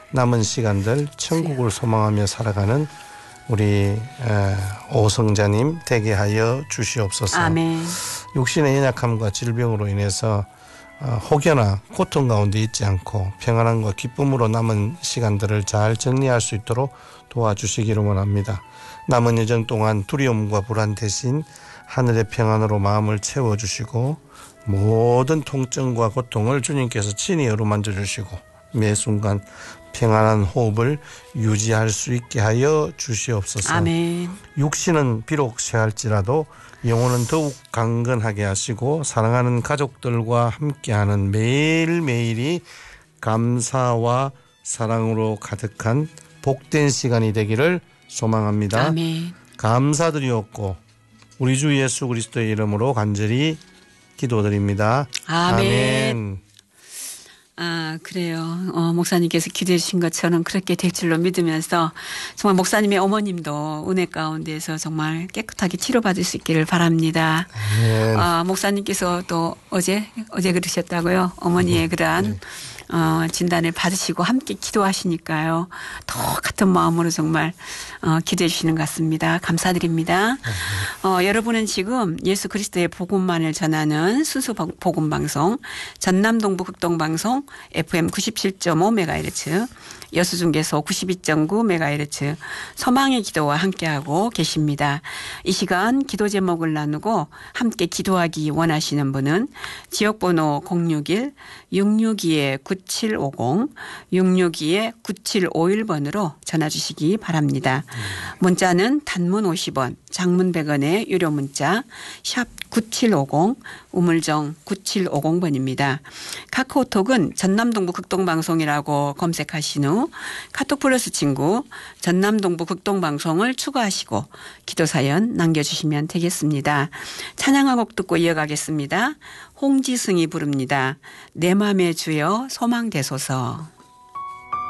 남은 시간들 천국을 소망하며 살아가는 우리 오성자님 되게 하여 주시옵소서. 아멘. 육신의 연약함과 질병으로 인해서 혹여나 고통 가운데 있지 않고 평안함과 기쁨으로 남은 시간들을 잘 정리할 수 있도록 도와주시기를 원합니다. 남은 여정 동안 두려움과 불안 대신 하늘의 평안으로 마음을 채워주시고 모든 통증과 고통을 주님께서 친히 어루만져 주시고 매 순간 평안한 호흡을 유지할 수 있게 하여 주시옵소서. 아멘. 육신은 비록 쇠할지라도 영혼은 더욱 강건하게 하시고 사랑하는 가족들과 함께하는 매일매일이 감사와 사랑으로 가득한 복된 시간이 되기를 소망합니다. 아멘. 감사드리옵고 우리 주 예수 그리스도의 이름으로 간절히 기도드립니다. 아멘. 아, 그래요. 목사님께서 기도해 주신 것처럼 그렇게 될 줄로 믿으면서 정말 목사님의 어머님도 은혜 가운데서 정말 깨끗하게 치료받을 수 있기를 바랍니다. 목사님께서 또 어제 그러셨다고요. 어머니의 그러한 진단을 받으시고 함께 기도하시니까요. 더 같은 마음으로 정말 기도해 주시는 것 같습니다. 감사드립니다. 여러분은 지금 예수 그리스도의 복음만을 전하는 순수 복음방송 전남동부 극동방송 FM 97.5MHz 여수중계소 92.9MHz 소망의 기도와 함께하고 계십니다. 이 시간 기도 제목을 나누고 함께 기도하기 원하시는 분은 지역번호 061-662-9750 662-9751번으로 전화 주시기 바랍니다. 문자는 단문 50원 장문 100원의 유료 문자 샵 9750 우물정 9750번입니다. 카카오톡은 전남동부 극동방송이라고 검색하신 후 카톡 플러스 친구 전남동부 극동방송을 추가하시고 기도사연 남겨주시면 되겠습니다. 찬양한 곡 듣고 이어가겠습니다. 홍지승이 부릅니다. 내 맘에 주여 소망되소서.